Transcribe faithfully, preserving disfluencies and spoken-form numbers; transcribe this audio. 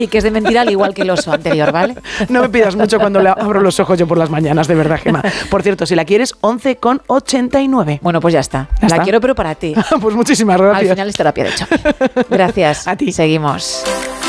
Y que es de mentira al igual que el oso anterior, ¿vale? No me pidas mucho cuando le abro los ojos yo por las mañanas, de verdad, Gemma. Por cierto, si la quieres, once con ochenta y nueve. Bueno, pues ya está. ¿Ya la está? quiero, pero para ti. Pues muchísimas gracias. Al final es terapia de choque. Gracias. A ti. Seguimos.